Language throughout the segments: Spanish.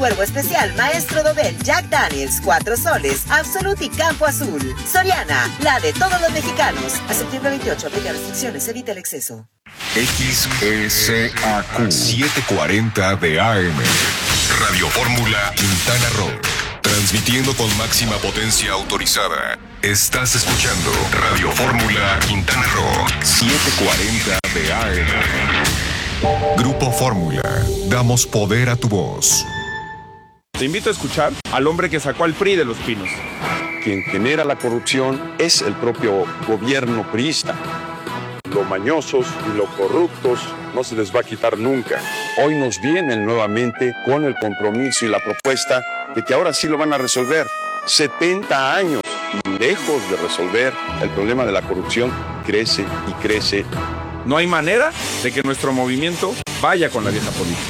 Cuervo especial Maestro Dobel Jack Daniels 4 soles, Absolut y Campo Azul. Soriana, la de todos los mexicanos. A septiembre 28, aplica restricciones, evita el exceso. XSAQ 740 de AM. Radio Fórmula Quintana Roo. Transmitiendo con máxima potencia autorizada. Estás escuchando Radio Fórmula Quintana Roo 740 de AM. Grupo Fórmula. Damos poder a tu voz. Te invito a escuchar al hombre que sacó al PRI de los pinos. Quien genera la corrupción es el propio gobierno priista. Lo mañosos y lo corruptos no se les va a quitar nunca. Hoy nos vienen nuevamente con el compromiso y la propuesta de que ahora sí lo van a resolver. 70 años lejos de resolver el problema de la corrupción, crece y crece. No hay manera de que nuestro movimiento vaya con la vieja política.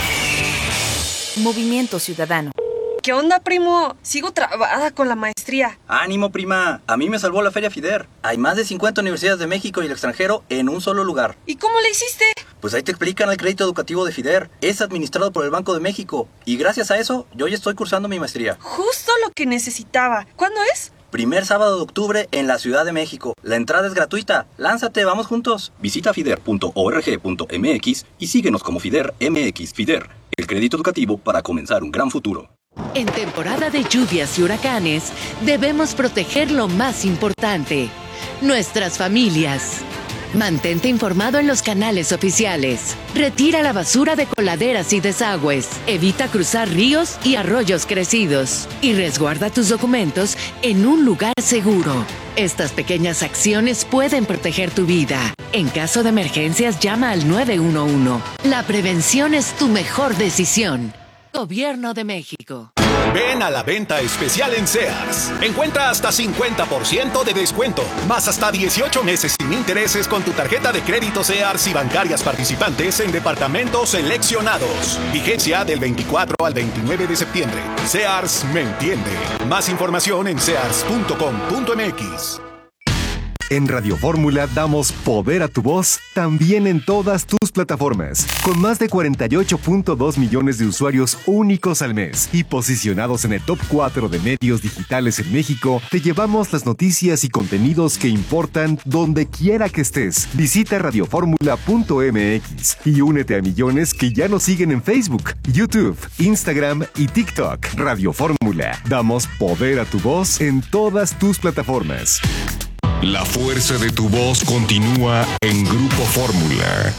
Movimiento Ciudadano. ¿Qué onda, primo? Sigo trabada con la maestría. ¡Ánimo, prima! A mí me salvó la Feria FIDER. Hay más de 50 universidades de México y el extranjero en un solo lugar. ¿Y cómo le hiciste? Pues ahí te explican el crédito educativo de FIDER. Es administrado por el Banco de México. Y gracias a eso, yo ya estoy cursando mi maestría. Justo lo que necesitaba. ¿Cuándo es? Primer sábado de octubre en la Ciudad de México. La entrada es gratuita. ¡Lánzate, vamos juntos! Visita fider.org.mx y síguenos como FIDER MX. FIDER, el crédito educativo para comenzar un gran futuro. En temporada de lluvias y huracanes, debemos proteger lo más importante, nuestras familias. Mantente informado en los canales oficiales. Retira la basura de coladeras y desagües. Evita cruzar ríos y arroyos crecidos. Y resguarda tus documentos en un lugar seguro. Estas pequeñas acciones pueden proteger tu vida. En caso de emergencias, llama al 911. La prevención es tu mejor decisión. Gobierno de México. Ven a la venta especial en Sears. Encuentra hasta 50% de descuento, más hasta 18 meses sin intereses con tu tarjeta de crédito Sears y bancarias participantes en departamentos seleccionados. Vigencia del 24 al 29 de septiembre. Sears me entiende. Más información en sears.com.mx. En Radio Fórmula damos poder a tu voz también en todas tus plataformas. Con más de 48.2 millones de usuarios únicos al mes y posicionados en el top 4 de medios digitales en México, te llevamos las noticias y contenidos que importan donde quiera que estés. Visita radioformula.mx y únete a millones que ya nos siguen en Facebook, YouTube, Instagram y TikTok. Radio Fórmula. Damos poder a tu voz en todas tus plataformas. La fuerza de tu voz continúa en Grupo Fórmula.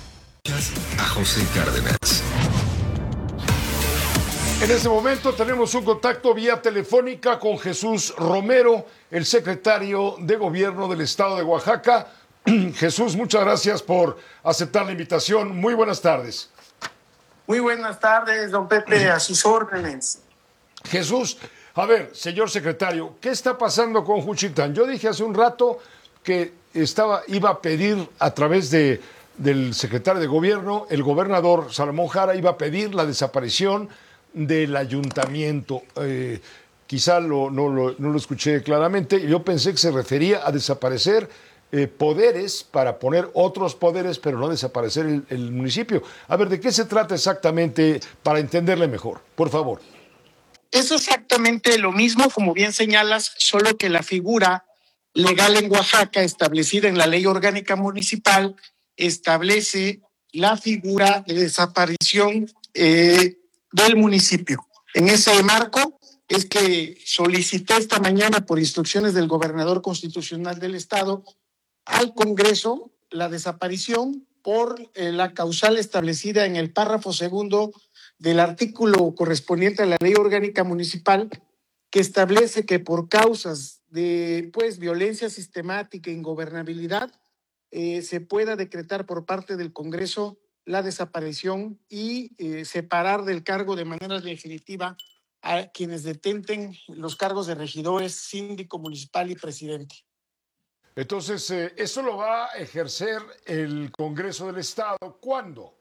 A José Cárdenas. En este momento tenemos un contacto vía telefónica con Jesús Romero, el secretario de Gobierno del Estado de Oaxaca. Jesús, muchas gracias por aceptar la invitación. Muy buenas tardes. Muy buenas tardes, don Pepe, a sus órdenes. Jesús, a ver, señor secretario, ¿qué está pasando con Juchitán? Yo dije hace un rato que iba a pedir a través del secretario de Gobierno, el gobernador Salomón Jara iba a pedir la desaparición del ayuntamiento. Quizá no lo escuché claramente. Yo pensé que se refería a desaparecer poderes para poner otros poderes, pero no desaparecer el municipio. A ver, ¿de qué se trata exactamente para entenderle mejor? Por favor. Es exactamente lo mismo, como bien señalas, solo que la figura legal en Oaxaca, establecida en la Ley Orgánica Municipal, establece la figura de desaparición del municipio. En ese marco es que solicité esta mañana, por instrucciones del gobernador constitucional del Estado, al Congreso la desaparición por la causal establecida en el párrafo segundo del artículo correspondiente a la Ley Orgánica Municipal, que establece que por causas de violencia sistemática e ingobernabilidad se pueda decretar por parte del Congreso la desaparición y separar del cargo de manera definitiva a quienes detenten los cargos de regidores, síndico municipal y presidente. Entonces, ¿eso lo va a ejercer el Congreso del Estado? ¿Cuándo?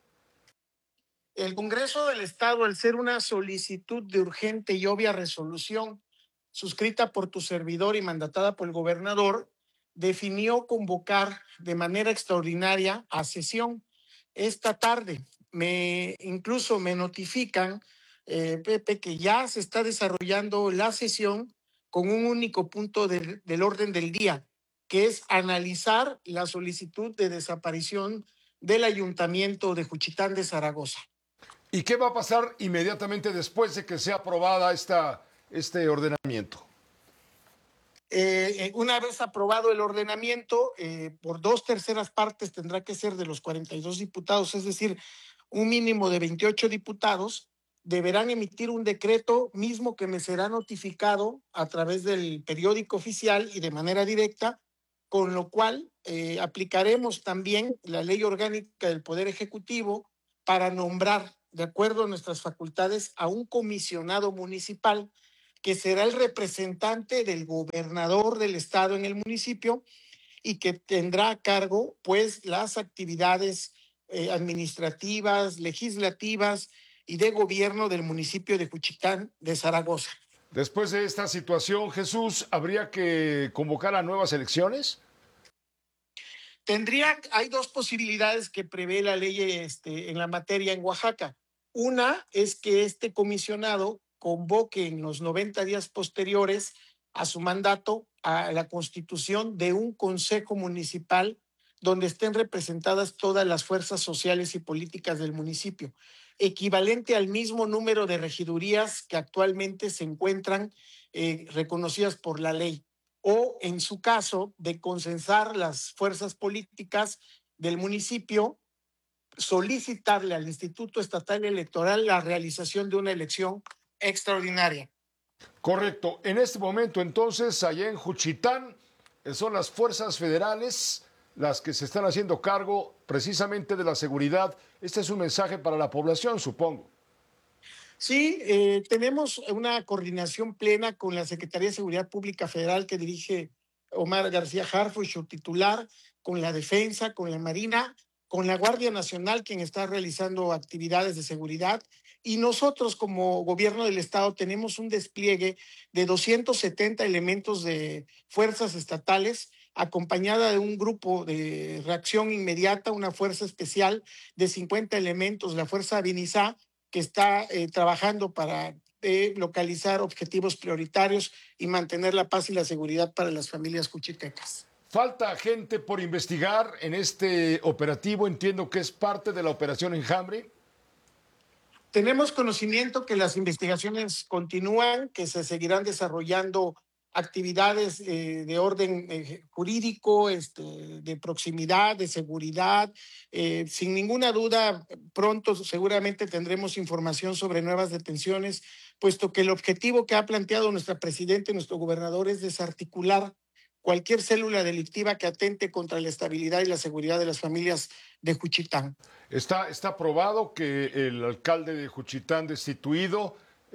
El Congreso del Estado, al ser una solicitud de urgente y obvia resolución suscrita por tu servidor y mandatada por el gobernador, definió convocar de manera extraordinaria a sesión esta tarde. Incluso me notifican Pepe, que ya se está desarrollando la sesión con un único punto del orden del día, que es analizar la solicitud de desaparición del Ayuntamiento de Juchitán de Zaragoza. ¿Y qué va a pasar inmediatamente después de que sea aprobada este ordenamiento? Una vez aprobado el ordenamiento, por 2/3 partes tendrá que ser de los 42 diputados, es decir, un mínimo de 28 diputados, deberán emitir un decreto mismo que me será notificado a través del periódico oficial y de manera directa, con lo cual aplicaremos también la ley orgánica del Poder Ejecutivo para nombrar, de acuerdo a nuestras facultades, a un comisionado municipal que será el representante del gobernador del estado en el municipio y que tendrá a cargo, pues, las actividades administrativas, legislativas y de gobierno del municipio de Juchitán de Zaragoza. Después de esta situación, Jesús, ¿habría que convocar a nuevas elecciones? Hay dos posibilidades que prevé la ley en la materia en Oaxaca. Una es que este comisionado convoque en los 90 días posteriores a su mandato a la constitución de un consejo municipal donde estén representadas todas las fuerzas sociales y políticas del municipio, equivalente al mismo número de regidurías que actualmente se encuentran reconocidas por la ley, o en su caso de consensar las fuerzas políticas del municipio, solicitarle al Instituto Estatal Electoral la realización de una elección extraordinaria. Correcto. En este momento, entonces, allá en Juchitán, son las fuerzas federales las que se están haciendo cargo precisamente de la seguridad. Este es un mensaje para la población, supongo. Sí, tenemos una coordinación plena con la Secretaría de Seguridad Pública Federal que dirige Omar García Harfuch, su titular, con la Defensa, con la Marina, con la Guardia Nacional, quien está realizando actividades de seguridad, y nosotros como gobierno del estado tenemos un despliegue de 270 elementos de fuerzas estatales, acompañada de un grupo de reacción inmediata, una fuerza especial de 50 elementos, la Fuerza Avinizá, que está trabajando para localizar objetivos prioritarios y mantener la paz y la seguridad para las familias juchitecas. Falta gente por investigar en este operativo, entiendo que es parte de la operación Enjambre. Tenemos conocimiento que las investigaciones continúan, que se seguirán desarrollando actividades de orden jurídico, de proximidad, de seguridad. Sin ninguna duda, pronto seguramente tendremos información sobre nuevas detenciones, puesto que el objetivo que ha planteado nuestra presidenta y nuestro gobernador es desarticular cualquier célula delictiva que atente contra la estabilidad y la seguridad de las familias de Juchitán. Está probado que el alcalde de Juchitán destituido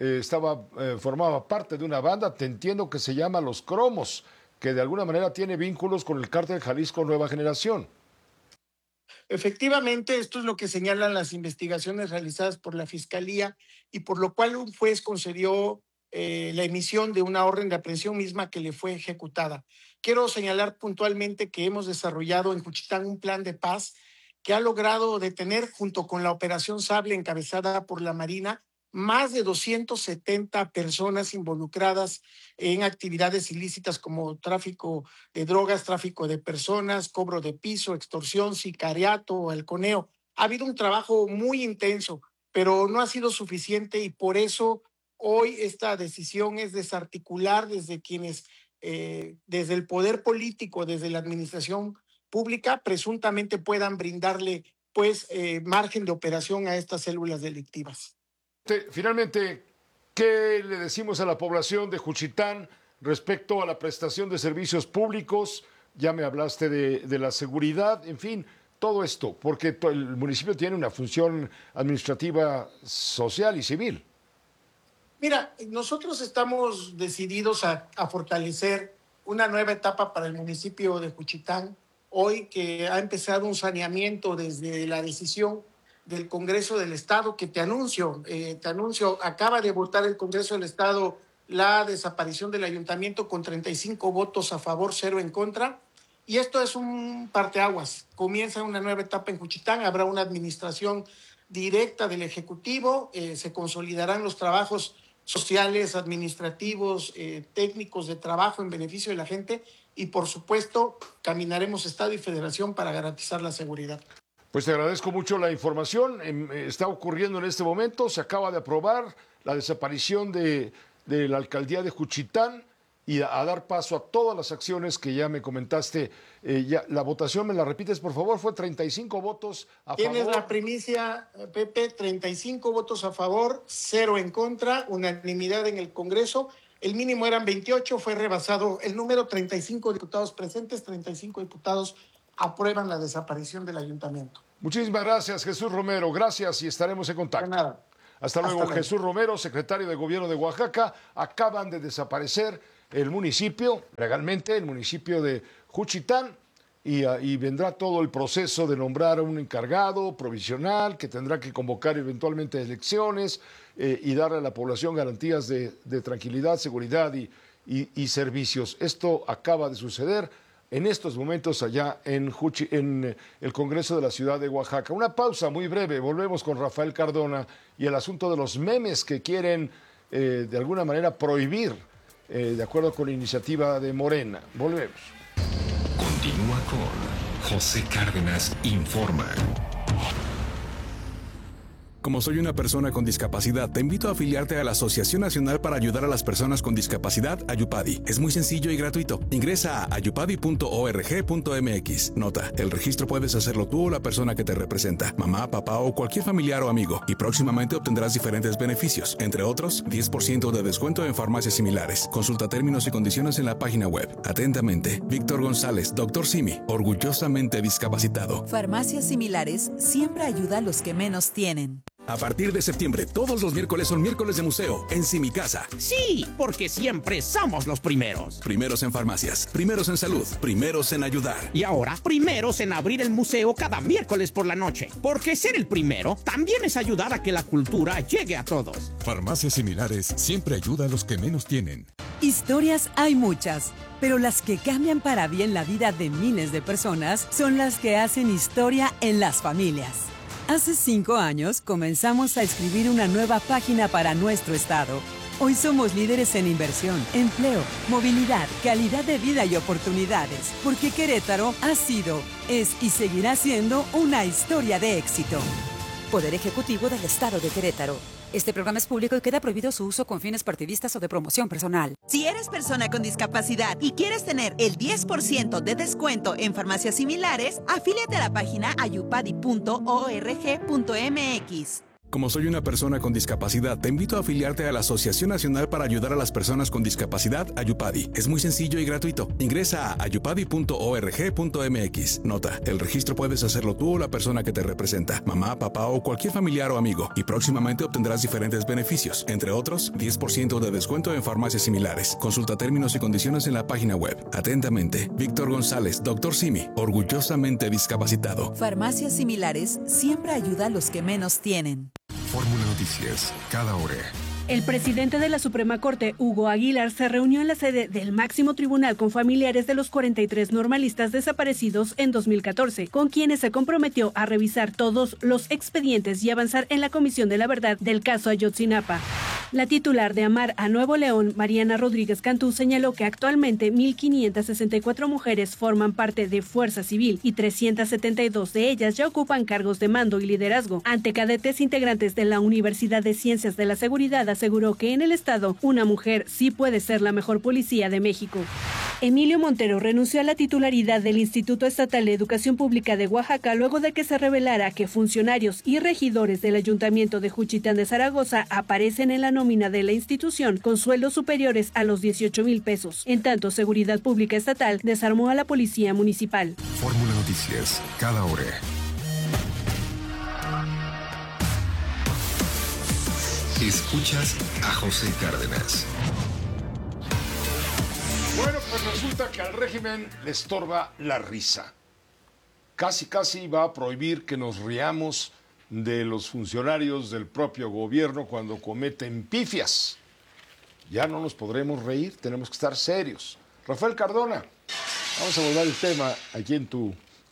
formaba parte de una banda, te entiendo que se llama Los Cromos, que de alguna manera tiene vínculos con el cártel Jalisco Nueva Generación. Efectivamente, esto es lo que señalan las investigaciones realizadas por la Fiscalía y por lo cual un juez concedió la emisión de una orden de aprehensión misma que le fue ejecutada. Quiero señalar puntualmente que hemos desarrollado en Juchitán un plan de paz que ha logrado detener, junto con la Operación Sable encabezada por la Marina, más de 270 personas involucradas en actividades ilícitas como tráfico de drogas, tráfico de personas, cobro de piso, extorsión, sicariato, halconeo. Ha habido un trabajo muy intenso, pero no ha sido suficiente y por eso hoy esta decisión es desarticular desde quienes, desde el poder político, desde la administración pública, presuntamente puedan brindarle margen de operación a estas células delictivas. Finalmente, ¿qué le decimos a la población de Juchitán respecto a la prestación de servicios públicos? Ya me hablaste de la seguridad, en fin, todo esto, porque el municipio tiene una función administrativa, social y civil. Mira, nosotros estamos decididos a fortalecer una nueva etapa para el municipio de Juchitán, hoy que ha empezado un saneamiento desde la decisión del Congreso del Estado, que te anuncio, acaba de votar el Congreso del Estado la desaparición del ayuntamiento con 35 votos a favor, 0 en contra, y esto es un parteaguas. Comienza una nueva etapa en Juchitán, habrá una administración directa del Ejecutivo, se consolidarán los trabajos sociales, administrativos, técnicos de trabajo en beneficio de la gente y, por supuesto, caminaremos Estado y Federación para garantizar la seguridad. Pues te agradezco mucho la información. Está ocurriendo en este momento, se acaba de aprobar la desaparición de la alcaldía de Juchitán y a dar paso a todas las acciones que ya me comentaste. La votación, ¿me la repites, por favor? Fue 35 votos a favor. Tienes la primicia, Pepe, 35 votos a favor, 0 en contra, unanimidad en el Congreso. El mínimo eran 28, fue rebasado el número, 35 diputados presentes, 35 diputados aprueban la desaparición del ayuntamiento. Muchísimas gracias, Jesús Romero. Gracias y estaremos en contacto. De nada. Hasta luego, Jesús Romero, secretario de Gobierno de Oaxaca. Acaban de desaparecer el municipio, legalmente, el municipio de Juchitán, y vendrá todo el proceso de nombrar a un encargado provisional que tendrá que convocar eventualmente elecciones y darle a la población garantías de tranquilidad, seguridad y servicios. Esto acaba de suceder en estos momentos allá en el Congreso de la Ciudad de Oaxaca. Una pausa muy breve, volvemos con Rafael Cardona y el asunto de los memes que quieren de alguna manera prohibir, de acuerdo con la iniciativa de Morena. Volvemos. Continúa con José Cárdenas Informa. Como soy una persona con discapacidad, te invito a afiliarte a la Asociación Nacional para Ayudar a las Personas con Discapacidad, Ayupadi. Es muy sencillo y gratuito. Ingresa a ayupadi.org.mx. Nota, el registro puedes hacerlo tú o la persona que te representa, mamá, papá o cualquier familiar o amigo, y próximamente obtendrás diferentes beneficios, entre otros, 10% de descuento en farmacias similares. Consulta términos y condiciones en la página web. Atentamente, Víctor González, Dr. Simi, orgullosamente discapacitado. Farmacias Similares siempre ayuda a los que menos tienen. A partir de septiembre, todos los miércoles son miércoles de museo en Si Mi Casa. Sí, porque siempre somos los primeros. Primeros en farmacias, primeros en salud, primeros en ayudar. Y ahora, primeros en abrir el museo cada miércoles por la noche. Porque ser el primero también es ayudar a que la cultura llegue a todos. Farmacias Similares siempre ayuda a los que menos tienen. Historias hay muchas, pero las que cambian para bien la vida de miles de personas son las que hacen historia en las familias. Hace 5 años comenzamos a escribir una nueva página para nuestro estado. Hoy somos líderes en inversión, empleo, movilidad, calidad de vida y oportunidades, porque Querétaro ha sido, es y seguirá siendo una historia de éxito. Poder Ejecutivo del Estado de Querétaro. Este programa es público y queda prohibido su uso con fines partidistas o de promoción personal. Si eres persona con discapacidad y quieres tener el 10% de descuento en farmacias similares, afíliate a la página ayupadi.org.mx. Como soy una persona con discapacidad, te invito a afiliarte a la Asociación Nacional para Ayudar a las Personas con Discapacidad, Ayupadi. Es muy sencillo y gratuito. Ingresa a ayupadi.org.mx. Nota, el registro puedes hacerlo tú o la persona que te representa, mamá, papá o cualquier familiar o amigo, y próximamente obtendrás diferentes beneficios, entre otros, 10% de descuento en farmacias similares. Consulta términos y condiciones en la página web. Atentamente, Víctor González, Dr. Simi, orgullosamente discapacitado. Farmacias Similares siempre ayuda a los que menos tienen. Fórmula Noticias, cada hora. El presidente de la Suprema Corte, Hugo Aguilar, se reunió en la sede del máximo tribunal con familiares de los 43 normalistas desaparecidos en 2014, con quienes se comprometió a revisar todos los expedientes y avanzar en la comisión de la verdad del caso Ayotzinapa. La titular de Amar a Nuevo León, Mariana Rodríguez Cantú, señaló que actualmente 1,564 mujeres forman parte de Fuerza Civil y 372 de ellas ya ocupan cargos de mando y liderazgo. Ante cadetes integrantes de la Universidad de Ciencias de la Seguridad, aseguró que en el estado una mujer sí puede ser la mejor policía de México. Emilio Montero renunció a la titularidad del Instituto Estatal de Educación Pública de Oaxaca luego de que se revelara que funcionarios y regidores del Ayuntamiento de Juchitán de Zaragoza aparecen en la nómina de la institución con sueldos superiores a los 18,000 pesos. En tanto, Seguridad Pública Estatal desarmó a la Policía Municipal. Fórmula Noticias, cada hora. Escuchas a José Cárdenas. Bueno, pues resulta que al régimen le estorba la risa. Casi va a prohibir que nos riamos de los funcionarios del propio gobierno cuando cometen pifias. Ya no nos podremos reír, tenemos que estar serios. Rafael Cardona, vamos a abordar el tema aquí en tu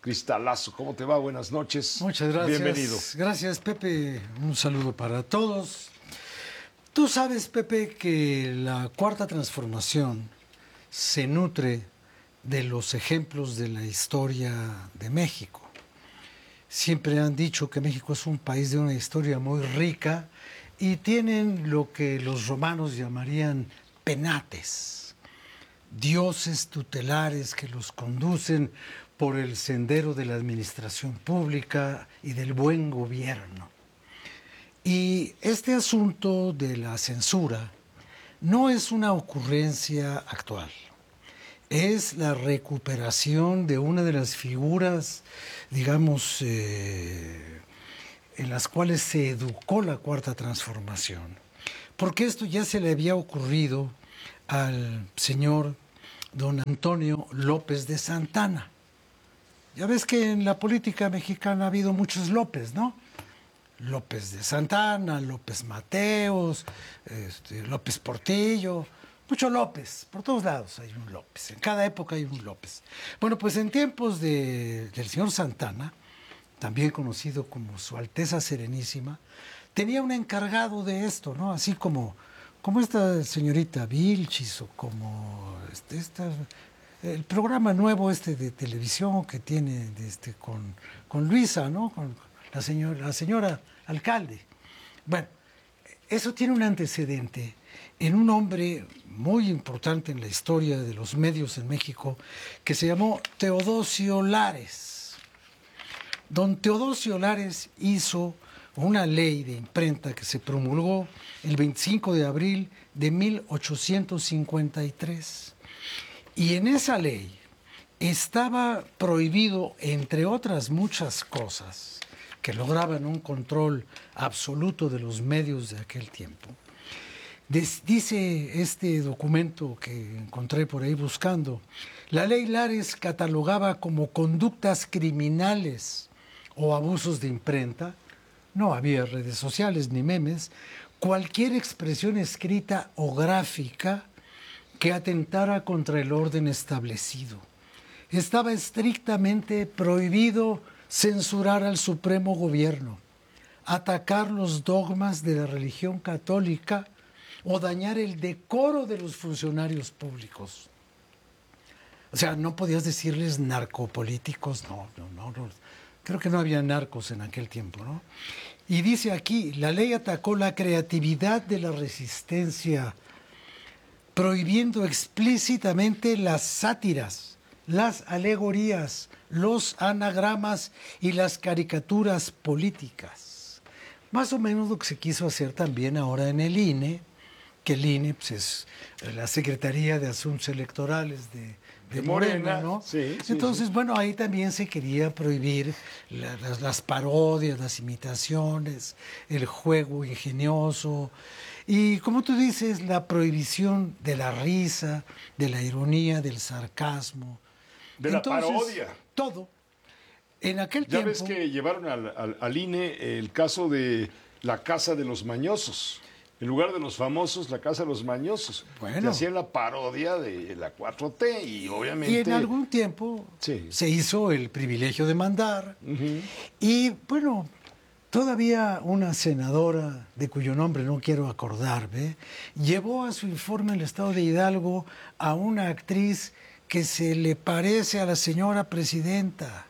Cristalazo. ¿Cómo te va? Buenas noches. Muchas gracias. Bienvenido. Gracias, Pepe. Un saludo para todos. Tú sabes, Pepe, que la Cuarta Transformación se nutre de los ejemplos de la historia de México. Siempre han dicho que México es un país de una historia muy rica y tienen lo que los romanos llamarían penates, dioses tutelares que los conducen por el sendero de la administración pública y del buen gobierno. Y este asunto de la censura no es una ocurrencia actual. Es la recuperación de una de las figuras, digamos, en las cuales se educó la Cuarta Transformación. Porque esto ya se le había ocurrido al señor don Antonio López de Santana. Ya ves que en la política mexicana ha habido muchos López, ¿no? López de Santana, López Mateos, López Portillo, mucho López, por todos lados hay un López, en cada época hay un López. Bueno, pues en tiempos del señor Santana, también conocido como Su Alteza Serenísima, tenía un encargado de esto, ¿no? Así como esta señorita Vilchis o como el programa nuevo de televisión que tiene con Luisa, ¿no? Con la señora alcalde. Bueno, eso tiene un antecedente en un hombre muy importante en la historia de los medios en México que se llamó Teodosio Lares. Don Teodosio Lares hizo una ley de imprenta que se promulgó el 25 de abril de 1853. Y en esa ley estaba prohibido, entre otras muchas cosas, que lograban un control absoluto de los medios de aquel tiempo. Dice este documento que encontré por ahí buscando, la ley Lares catalogaba como conductas criminales o abusos de imprenta, no había redes sociales ni memes, cualquier expresión escrita o gráfica que atentara contra el orden establecido. Estaba estrictamente prohibido censurar al Supremo Gobierno, atacar los dogmas de la religión católica o dañar el decoro de los funcionarios públicos. O sea, no podías decirles narcopolíticos, no. Creo que no había narcos en aquel tiempo, ¿no? Y dice aquí, la ley atacó la creatividad de la resistencia, prohibiendo explícitamente las sátiras, las alegorías, los anagramas y las caricaturas políticas. Más o menos lo que se quiso hacer también ahora en el INE, que el INE pues, es la Secretaría de Asuntos Electorales de Morena, ¿no? Sí, entonces, bueno, ahí también se quería prohibir las parodias, las imitaciones, el juego ingenioso y, como tú dices, la prohibición de la risa, de la ironía, del sarcasmo. De la parodia. Todo. En aquel tiempo... Ya ves que llevaron al INE el caso de la Casa de los Mañosos. En lugar de los famosos, la Casa de los Mañosos. Bueno. Que hacían la parodia de la 4T y obviamente... Y en algún tiempo se hizo el privilegio de mandar. Y bueno, todavía una senadora, de cuyo nombre no quiero acordarme, llevó a su informe el estado de Hidalgo a una actriz que se le parece a la señora presidenta.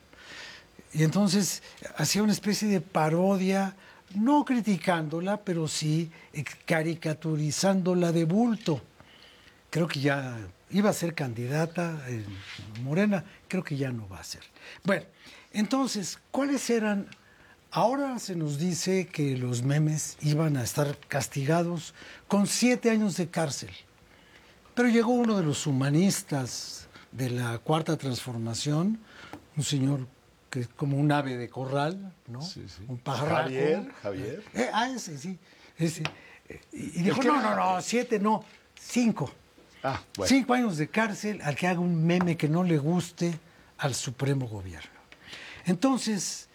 Y entonces hacía una especie de parodia, no criticándola, pero sí caricaturizándola de bulto. Creo que ya iba a ser candidata en Morena, creo que ya no va a ser. Bueno, entonces, ¿cuáles eran? Ahora se nos dice que los memes iban a estar castigados con 7 años de cárcel. Pero llegó uno de los humanistas de la Cuarta Transformación, un señor que es como un ave de corral, ¿no? Sí. Un pajarraco. Javier. Ese, sí. Ese. Y dijo, no, 7 no, 5. Bueno. 5 años de cárcel al que haga un meme que no le guste al Supremo Gobierno. Entonces,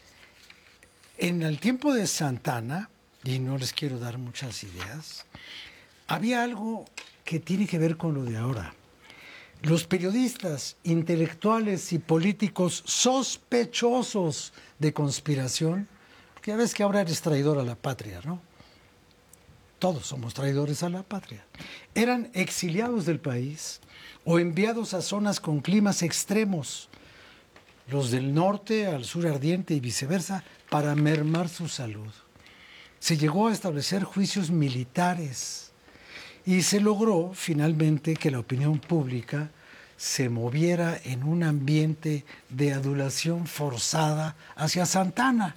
en el tiempo de Santana, y no les quiero dar muchas ideas, había algo que tiene que ver con lo de ahora. los periodistas, intelectuales y políticos sospechosos de conspiración, porque ya ves que ahora eres traidor a la patria, ¿no? Todos somos traidores a la patria. Eran exiliados del país o enviados a zonas con climas extremos, los del norte al sur ardiente y viceversa, para mermar su salud. Se llegó a establecer juicios militares y se logró finalmente que la opinión pública se moviera en un ambiente de adulación forzada hacia Santana.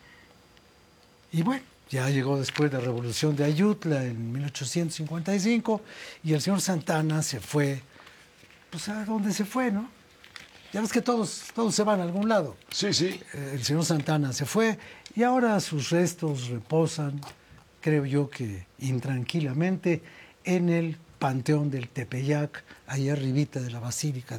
Y bueno, ya llegó después de la Revolución de Ayutla en 1855 y el señor Santana se fue, pues a donde se fue, ¿no? Ya ves que todos se van a algún lado. Sí, sí. El señor Santana se fue y ahora sus restos reposan, creo yo que intranquilamente, en el Panteón del Tepeyac, ahí arribita de la Basílica